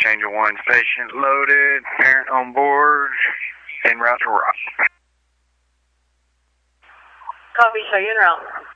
Angel 1 patient loaded, parent on board, en route to Rock. Copy, show you en route.